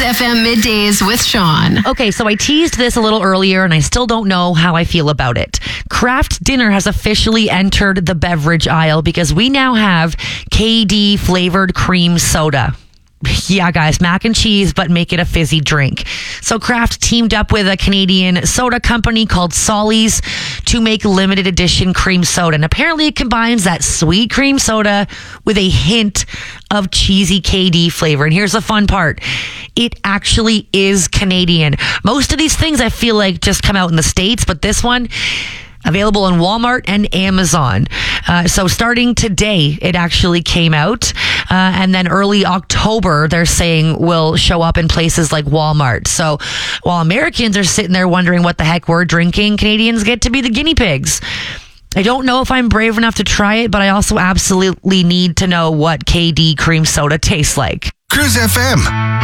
FM Middays with Sean. Okay, so I teased this a little earlier and I still don't know how I feel about it. Kraft Dinner has officially entered the beverage aisle because we now have KD flavored cream soda. Yeah, guys, mac and cheese, but make it a fizzy drink. So Kraft teamed up with a Canadian soda company called Solly's to make limited edition cream soda. And apparently it combines that sweet cream soda with a hint of cheesy KD flavor. And here's the fun part. It actually is Canadian. Most of these things I feel like just come out in the States, but this one, available on Walmart and Amazon. So starting today, it actually came out. And then early October, they're saying will show up in places like Walmart. So while Americans are sitting there wondering what the heck we're drinking, Canadians get to be the guinea pigs. I don't know if I'm brave enough to try it, but I also absolutely need to know what KD cream soda tastes like. Cruise FM.